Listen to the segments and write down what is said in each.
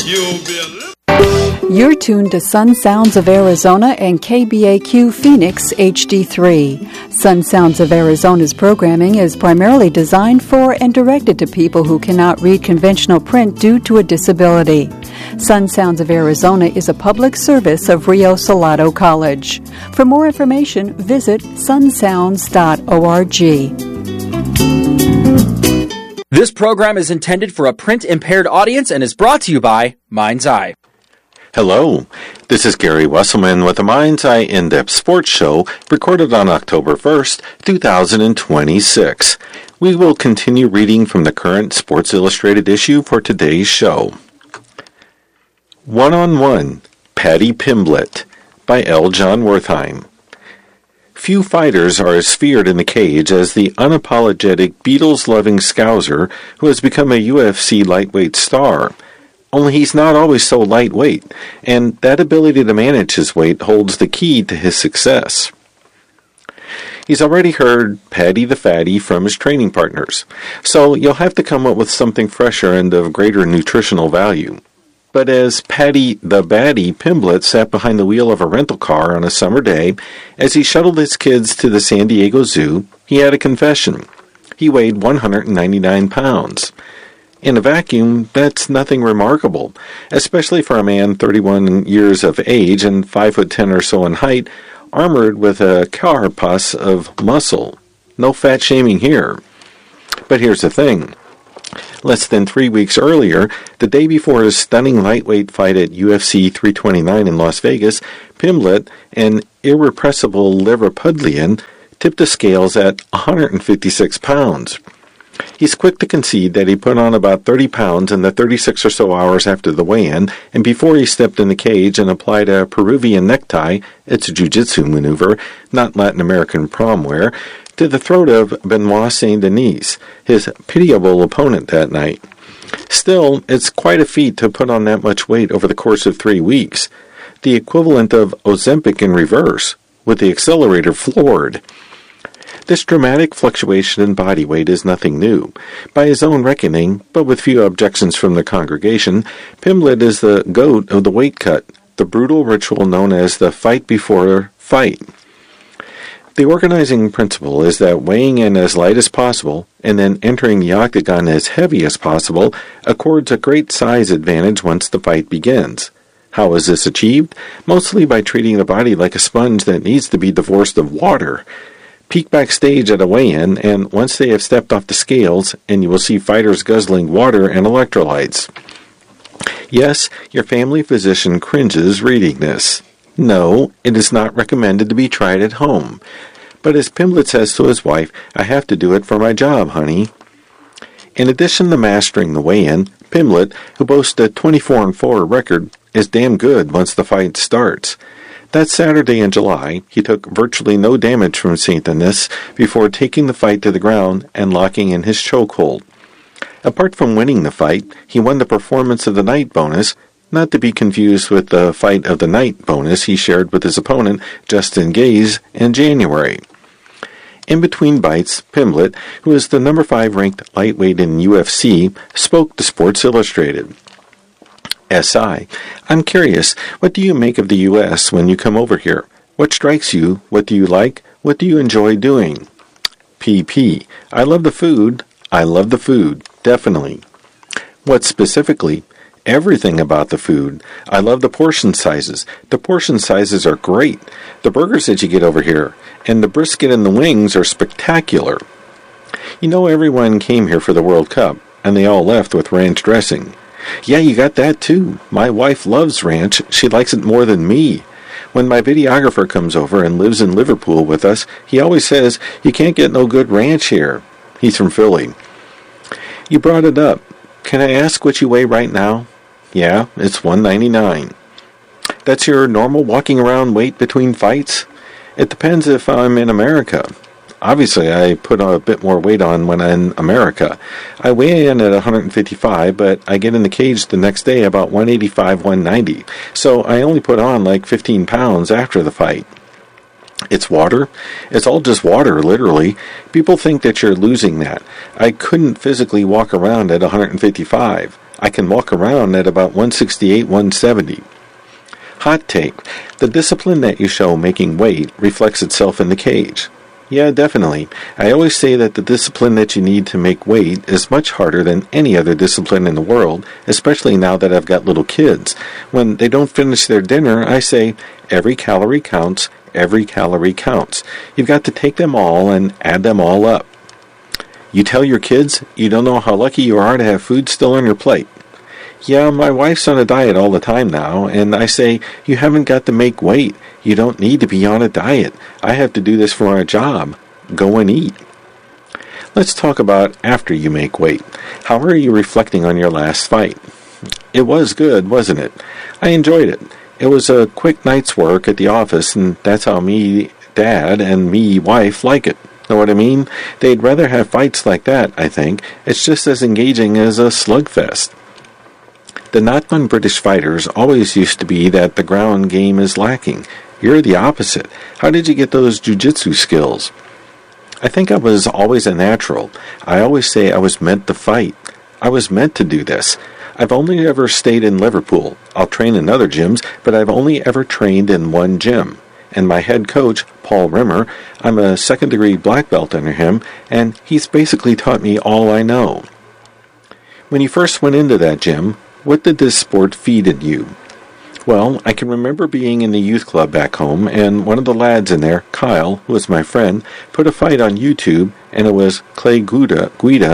You'll be a You're tuned to Sun Sounds of Arizona and KBAQ Phoenix HD3. Sun Sounds of Arizona's programming is primarily designed for and directed to people who cannot read conventional print due to a disability. Sun Sounds of Arizona is a public service of Rio Salado College. For more information, visit sunsounds.org. This program is intended for a print-impaired audience and is brought to you by Mind's Eye. Hello, this is Gary Wesselman with the Mind's Eye In-Depth Sports Show, recorded on October 1st, 2026. We will continue reading from the current Sports Illustrated issue for today's show. One-on-One, Paddy Pimblett, by L. John Wertheim. Few fighters are as feared in the cage as the unapologetic Beatles-loving Scouser who has become a UFC lightweight star. Only he's not always so lightweight, and that ability to manage his weight holds the key to his success. He's already heard Paddy the Fatty from his training partners, so you'll have to come up with something fresher and of greater nutritional value. But as Paddy the Batty Pimblett sat behind the wheel of a rental car on a summer day, as he shuttled his kids to the San Diego Zoo, he had a confession. He weighed 199 pounds. In a vacuum, that's nothing remarkable, especially for a man 31 years of age and 5'10" or so in height, armored with a carapace of muscle. No fat shaming here. But here's the thing. Less than 3 weeks earlier, the day before his stunning lightweight fight at UFC 329 in Las Vegas, Pimblett, an irrepressible Liverpudlian, tipped the scales at 156 pounds. He's quick to concede that he put on about 30 pounds in the 36 or so hours after the weigh-in, and before he stepped in the cage and applied a Peruvian necktie, it's a jiu-jitsu maneuver, not Latin American prom wear, to the throat of Benoit Saint-Denis, his pitiable opponent that night. Still, it's quite a feat to put on that much weight over the course of 3 weeks, the equivalent of Ozempic in reverse, with the accelerator floored. This dramatic fluctuation in body weight is nothing new. By his own reckoning, but with few objections from the congregation, Pimblett is the goat of the weight cut, the brutal ritual known as the fight before fight. The organizing principle is that weighing in as light as possible and then entering the octagon as heavy as possible accords a great size advantage once the fight begins. How is this achieved? Mostly by treating the body like a sponge that needs to be divorced of water. Peek backstage at a weigh-in, and once they have stepped off the scales, and you will see fighters guzzling water and electrolytes. Yes, your family physician cringes reading this. No, it is not recommended to be tried at home. But as Pimblett says to his wife, I have to do it for my job, honey. In addition to mastering the weigh-in, Pimblett, who boasts a 24-4 record, is damn good once the fight starts. That Saturday in July, he took virtually no damage from Saint-Denis before taking the fight to the ground and locking in his chokehold. Apart from winning the fight, he won the Performance of the Night bonus, not to be confused with the Fight of the Night bonus he shared with his opponent, Justin Gaze, in January. In between bites, Pimblett, who is the number 5 ranked lightweight in UFC, spoke to Sports Illustrated. S.I. I'm curious, what do you make of the U.S. when you come over here? What strikes you? What do you like? What do you enjoy doing? P.P. I love the food. I love the food. Definitely. What specifically? Everything about the food. I love the portion sizes. The portion sizes are great. The burgers that you get over here. And the brisket and the wings are spectacular. You know, everyone came here for the World Cup, and they all left with ranch dressing. Yeah, you got that too. My wife loves ranch. She likes it more than me. When my videographer comes over and lives in Liverpool with us, he always says, you can't get no good ranch here. He's from Philly. You brought it up. Can I ask what you weigh right now? Yeah, it's 199. That's your normal walking around weight between fights? It depends if I'm in America. Obviously, I put a bit more weight on when I'm in America. I weigh in at 155, but I get in the cage the next day about 185, 190. So I only put on like 15 pounds after the fight. It's water. It's all just water, literally. People think that you're losing that. I couldn't physically walk around at 155. I can walk around at about 168, 170. Hot take. The discipline that you show making weight reflects itself in the cage. Yeah, definitely. I always say that the discipline that you need to make weight is much harder than any other discipline in the world, especially now that I've got little kids. When they don't finish their dinner, I say, every calorie counts, every calorie counts. You've got to take them all and add them all up. You tell your kids you don't know how lucky you are to have food still on your plate. Yeah, my wife's on a diet all the time now, and I say, you haven't got to make weight. You don't need to be on a diet. I have to do this for our job. Go and eat. Let's talk about after you make weight. How are you reflecting on your last fight? It was good, wasn't it? I enjoyed it. It was a quick night's work at the office, and that's how me, Dad, and me, wife, like it. Know what I mean? They'd rather have fights like that, I think. It's just as engaging as a slugfest. The knock on British fighters always used to be that the ground game is lacking. You're the opposite. How did you get those jiu-jitsu skills? I think I was always a natural. I always say I was meant to fight. I was meant to do this. I've only ever stayed in Liverpool. I'll train in other gyms, but I've only ever trained in one gym. And my head coach, Paul Rimmer, I'm a second-degree black belt under him, and he's basically taught me all I know. When you first went into that gym, what did this sport feed in you? Well, I can remember being in the youth club back home, and one of the lads in there, Kyle, who was my friend, put a fight on YouTube, and it was Clay Guida,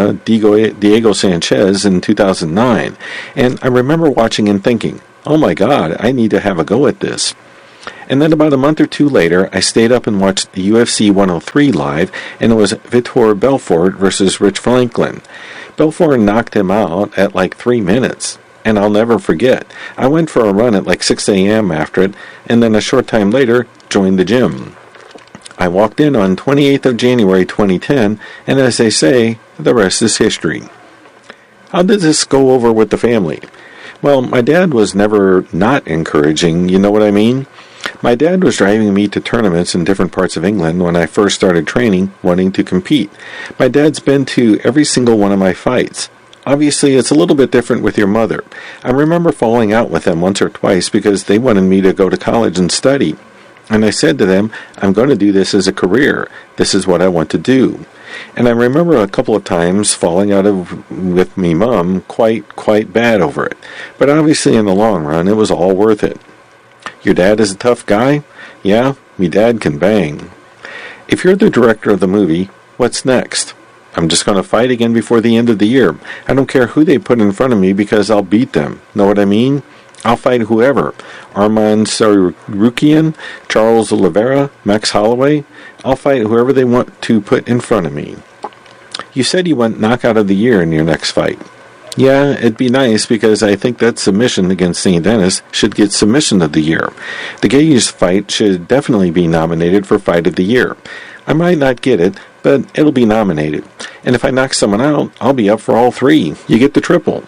Diego Sanchez in 2009. And I remember watching and thinking, oh my God, I need to have a go at this. And then about a month or two later, I stayed up and watched the UFC 103 live, and it was Vitor Belfort versus Rich Franklin. Belfort knocked him out at like 3 minutes. And I'll never forget. I went for a run at like 6 a.m. after it, and then a short time later, joined the gym. I walked in on 28th of January 2010, and as they say, the rest is history. How did this go over with the family? Well, my dad was never not encouraging, you know what I mean? My dad was driving me to tournaments in different parts of England when I first started training, wanting to compete. My dad's been to every single one of my fights. Obviously, it's a little bit different with your mother. I remember falling out with them once or twice because they wanted me to go to college and study. And I said to them, I'm going to do this as a career. This is what I want to do. And I remember a couple of times falling out with me mom quite bad over it. But obviously, in the long run, it was all worth it. Your dad is a tough guy? Yeah, me dad can bang. If you're the director of the movie, what's next? I'm just going to fight again before the end of the year. I don't care who they put in front of me because I'll beat them. Know what I mean? I'll fight whoever. Arman Sarukian, Charles Oliveira, Max Holloway. I'll fight whoever they want to put in front of me. You said you want knockout of the year in your next fight. Yeah, it'd be nice because I think that submission against St. Denis should get submission of the year. The Gage fight should definitely be nominated for fight of the year. I might not get it, but it'll be nominated. And if I knock someone out, I'll be up for all three. You get the triple.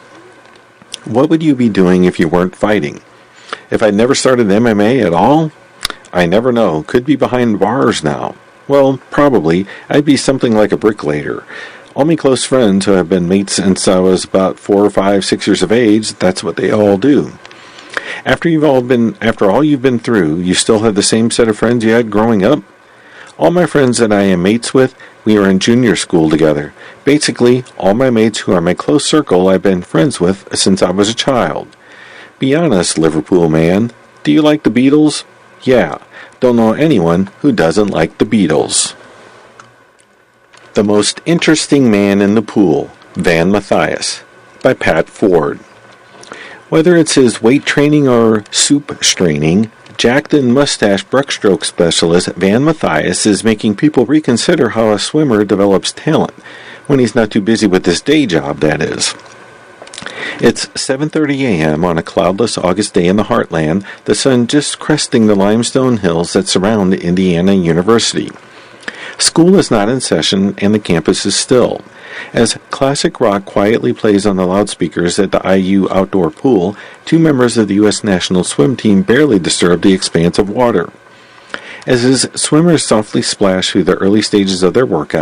What would you be doing if you weren't fighting? If I'd never started MMA at all? I never know. Could be behind bars now. Well, probably. I'd be something like a bricklayer. All my close friends who have been mates since I was about 4, 5, 6 years of age, that's what they all do. After all you've been through, you still have the same set of friends you had growing up? All my friends that I am mates with, we were in junior school together. Basically, all my mates who are my close circle I've been friends with since I was a child. Be honest, Liverpool man. Do you like the Beatles? Yeah. Don't know anyone who doesn't like the Beatles. The Most Interesting Man in the Pool, Van Matthias, by Pat Ford. Whether it's his weight training or soup straining, jacked and mustache breaststroke specialist Van Matthias is making people reconsider how a swimmer develops talent, when he's not too busy with his day job, that is. It's 7:30 a.m. on a cloudless August day in the heartland, the sun just cresting the limestone hills that surround Indiana University. School is not in session and the campus is still. As classic rock quietly plays on the loudspeakers at the IU outdoor pool, 2 members of the U.S. national swim team barely disturb the expanse of water. As his swimmers softly splash through the early stages of their workout,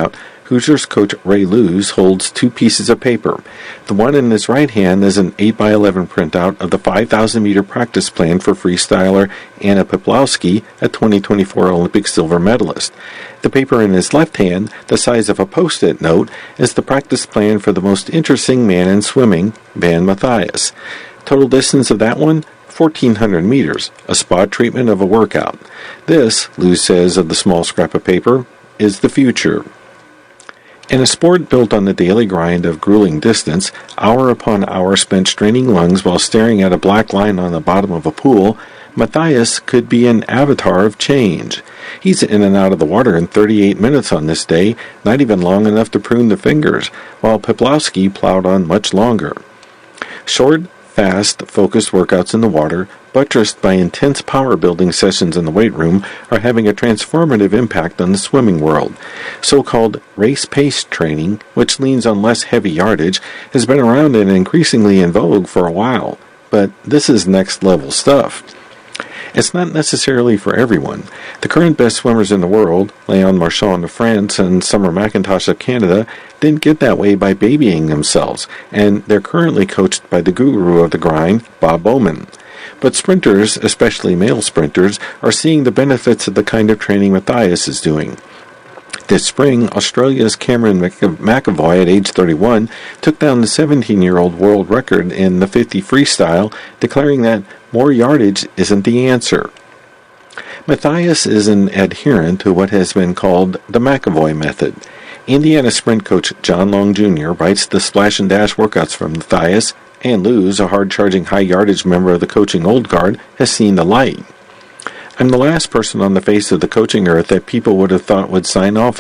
Hoosiers coach Ray Lewis holds two pieces of paper. The one in his right hand is an 8x11 printout of the 5,000-meter practice plan for freestyler Anna Peplowski, a 2024 Olympic silver medalist. The paper in his left hand, the size of a Post-it note, is the practice plan for the most interesting man in swimming, Van Mathias. Total distance of that one, 1,400 meters, a spot treatment of a workout. This, Lewis says of the small scrap of paper, is the future. In a sport built on the daily grind of grueling distance, hour upon hour spent straining lungs while staring at a black line on the bottom of a pool, Mathias could be an avatar of change. He's in and out of the water in 38 minutes on this day, not even long enough to prune the fingers, while Peplowski plowed on much longer. Short, fast, focused workouts in the water, buttressed by intense power-building sessions in the weight room, are having a transformative impact on the swimming world. So-called race-pace training, which leans on less heavy yardage, has been around and increasingly in vogue for a while. But this is next-level stuff. It's not necessarily for everyone. The current best swimmers in the world, Léon Marchand of France and Summer McIntosh of Canada, didn't get that way by babying themselves, and they're currently coached by the guru of the grind, Bob Bowman. But sprinters, especially male sprinters, are seeing the benefits of the kind of training Mathias is doing. This spring, Australia's Cameron McAvoy, at age 31, took down the 17-year-old world record in the 50 freestyle, declaring that more yardage isn't the answer. Mathias is an adherent to what has been called the McAvoy method. Indiana sprint coach John Long Jr. writes the splash and dash workouts from Mathias, and Lewis, a hard-charging, high-yardage member of the coaching old guard, has seen the light. I'm the last person on the face of the coaching earth that people would have thought would sign off